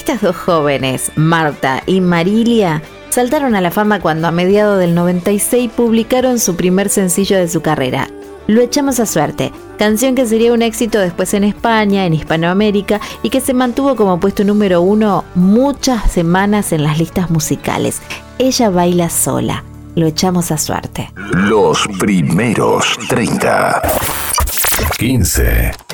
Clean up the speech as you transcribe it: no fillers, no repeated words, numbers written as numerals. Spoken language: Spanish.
Estas dos jóvenes, Marta y Marilia, saltaron a la fama cuando a mediados del 96 publicaron su primer sencillo de su carrera, Lo echamos a suerte, canción que sería un éxito después en España, en Hispanoamérica, y que se mantuvo como puesto número 1 muchas semanas en las listas musicales. Ella baila sola, Lo echamos a suerte. Los primeros 30. 15.